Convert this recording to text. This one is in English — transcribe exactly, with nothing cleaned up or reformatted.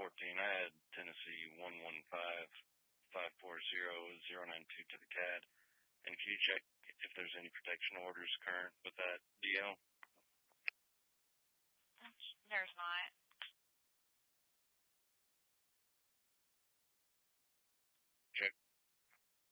fourteen. I had Tennessee one one five five four zero zero nine two to the C A D. And can you check if there's any protection orders current with that D L? There's not. Check.